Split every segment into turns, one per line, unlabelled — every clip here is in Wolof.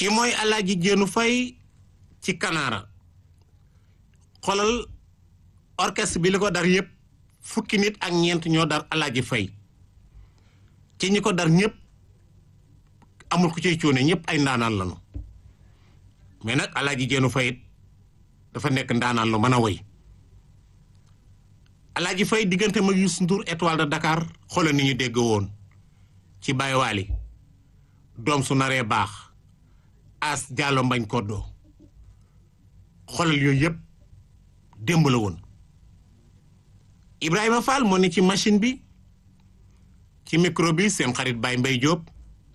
ki mooy Alaaji Jéenu Fay ci Kanaara xolal orchestre bi li ko dar yëpp fukki nit ak ñeent ñoo dar Alaaji Fay ci ñi ko dar ñëpp amul ku ciy cuune ñëpp ay ndaanaan lañu mais nag Alaaji Jéenu Fay dafa nekk ndaanaan lu mën a woy Alaaji Fay diggante mag Youssou Ndour Étoile de Dakar xoolal ni ñu dégg woon ci Baye Waly doom su naree baax as Diallo Mbañ Koddo xoolal yooyu yëpp démb la woon Ibrahima Fall moo ne ci machine bi ci micro bi seen xarit Baye Mbaye Diop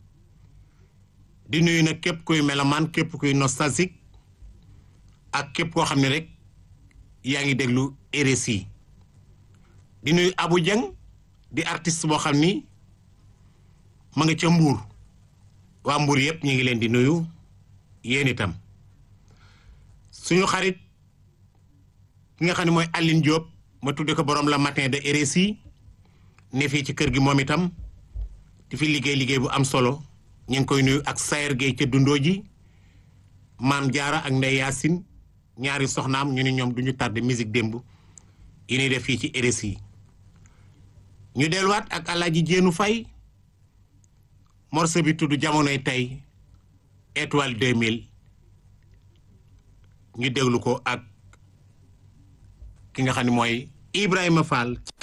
di nuyu nag képp kuy melaman képp kuy nostalgique ak képp koo xam ne rek yaa ngi déglu RSI di nuyu Abou Dieng di artiste boo xam ni ma nga ca Mbuur waa Mbuur yëpp ñu ngi leen di nuyu yéen itam suñu xarit ki nga xam ne mooy Aline Diop ma tudde ko borom la matin de RSI ne fii ci kër gi moom itam di fi liggéey bu am solo ñu ngi koy nuyu ak Sayer Gueye ca dundoo ji Maam Jaara ak Ndey Yaasin ñaari soxnaam ñu ni ñoom duñu tardé musique démb yi ñuy def fii ci RSI ñu delluwaat ak Alaaji Jéenu Fay morceau bi tudd jamonoy tey étoile 2000 ñu déglu ko ak ki nga xam ne mooy Ibrahima Fall